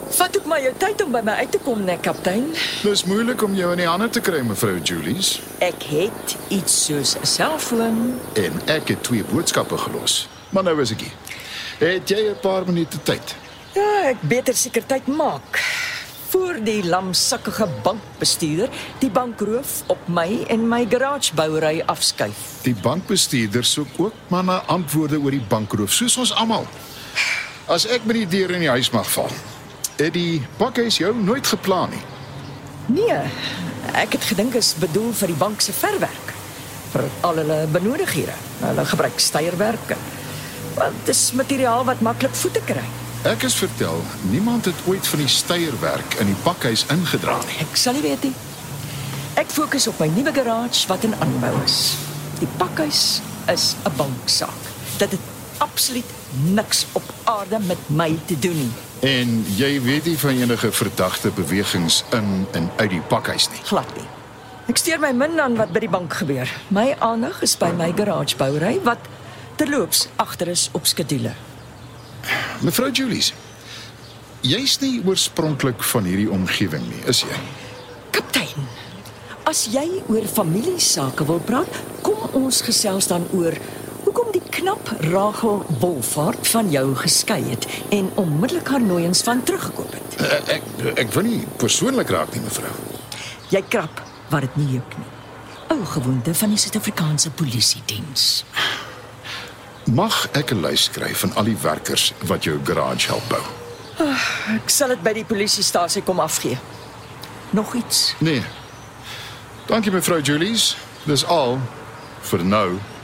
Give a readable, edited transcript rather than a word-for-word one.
Vat ook maar jou tyd om by my uit te kom, né, kaptein. Dis moeilik om jou in die hande te kry, mevrou Julies. Ek het iets soos 'n selfoon. En ek het 2 boodskappe gelos. Maar nou is ek hier. Het jy 'n paar minute tyd? Ja, ek beter seker tyd maak. Voor die lamsakkige bankbestuurder die bankroof op my en my garagebouery afskuif. Die bankbestuurder soek ook maar na antwoorde oor die bankroof, soos ons almal. As ek by die deur in die huis mag val, het die pakhuis jou nooit geplan nie. Nee, ek het gedink is bedoel vir die bank se verwerk. Vir al hulle benodighede. Hulle gebruik steierwerke. Want dit is materiaal wat maklik voete kry. Ek is vertel, niemand het ooit van die steierwerk in die pakhuis ingedra nie. Ek sal nie weet nie. Ek fokus op my nuwe garage wat in aanbou is. Die pakhuis is 'n banksaak. Dit het absoluut niks op aarde met my te doen nie. En jy weet nie van enige verdagte bewegings in en uit die pakhuis nie. Glad nie. Ek steur my min aan wat by die bank gebeur. My aandag is by my garagebouery wat terloops agter is op skedule. Mevrou Julies, jy's nie oorspronklik van hierdie omgewing nie, is jy? Kaptein, as jy oor familiesake wil praat, kom ons gesels dan oor hoekom die knap Rachel Wolfhard van jou geskei het en onmiddellik haar nooiens van teruggekoop het. Ek wil nie persoonlik raak nie, mevrou. Jy krap wat dit nie juk nie. Ou gewoonte van die Suid-Afrikaanse polisiediens. Mag ek 'n lys kry van al die werkers wat jou garage help bou? Ek sal dit by die polisiestasie kom afgee. Nog iets? Nee. Dankie mevrou Julies. Dis al vir nou.